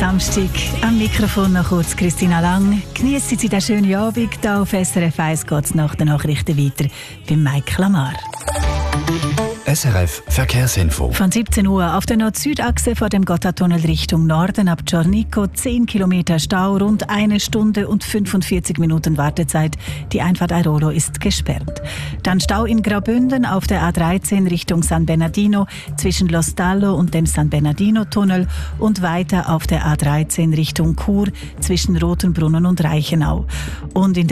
Samstag. Am Mikrofon noch kurz Christina Lang. Geniessen Sie den schönen Abend. Hier auf SRF 1 geht es nach den Nachrichten weiter bei Mike Lamar. SRF Verkehrsinfo. Von 17 Uhr auf der Nord-Süd-Achse vor dem Gotthardtunnel Richtung Norden ab Giornico 10 Kilometer Stau, rund 1 Stunde und 45 Minuten Wartezeit. Die Einfahrt Airolo ist gesperrt. Dann Stau in Graubünden auf der A13 Richtung San Bernardino zwischen Lo Stallo und dem San Bernardino-Tunnel und weiter auf der A13 Richtung Chur zwischen Rotenbrunnen und Reichenau. Und in